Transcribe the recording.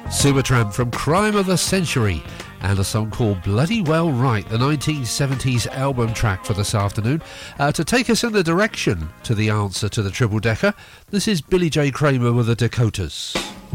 Supertramp from Crime of the Century, and a song called Bloody Well Right, the 1970s album track for this afternoon. To take us in the direction to the answer to the triple decker, this is Billy J. Kramer with the Dakotas.